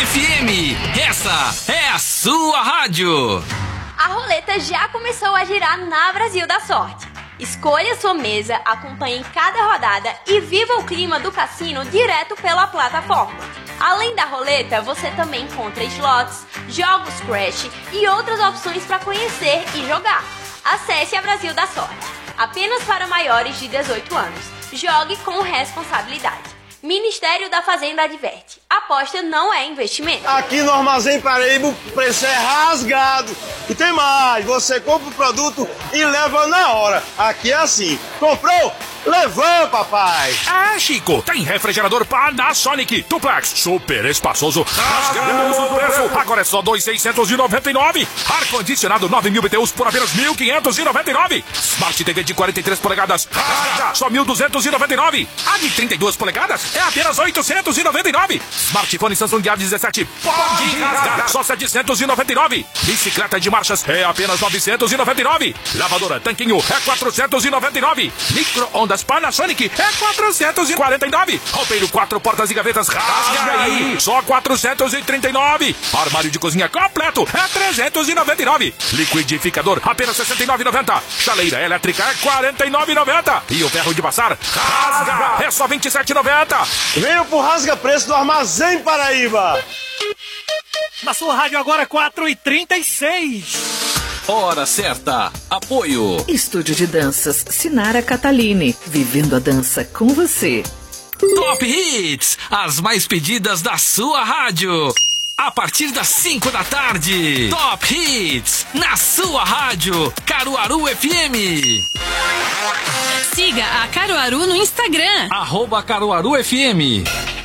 FM. Essa é a sua rádio. A roleta já começou a girar na Brasil da Sorte. Escolha sua mesa, acompanhe cada rodada e viva o clima do cassino direto pela plataforma. Além da roleta, você também encontra slots, jogos Crash e outras opções para conhecer e jogar. Acesse a Brasil da Sorte. Apenas para maiores de 18 anos. Jogue com responsabilidade. Ministério da Fazenda adverte. Aposta não é investimento. Aqui no Armazém Paraíba o preço é rasgado. E tem mais, você compra o produto e leva na hora. Aqui é assim, comprou? Levou, papai! É, Chico, tem refrigerador Panasonic Duplex, super espaçoso, rasgando o preço, agora é só 2.699. Ar-condicionado 9.000 BTUs por apenas 1.599. Smart TV de 43 polegadas, rasga, só 1.299. A de 32 polegadas é apenas 899. Smartphone Samsung A17 pode rasgar, só 799. Bicicleta de marchas é apenas 999. Lavadora Tanquinho é 499. Micro-ondas Panasonic é 449. Roupeiro 4 portas e gavetas rasga aí, só 439. Armário de cozinha completo é 399. Liquidificador apenas 69,90. Chaleira elétrica é 49,90. E o ferro de passar rasga é só 27,90. Venha pro rasga preço do Armazém Paraíba. Na sua rádio agora 4h36. Hora certa. Apoio. Estúdio de Danças Sinara Catalini. Vivendo a dança com você. Top Hits. As mais pedidas da sua rádio. A partir das 5 da tarde. Top Hits. Na sua rádio. Caruaru FM. Siga a Caruaru no Instagram. @Caruaru FM.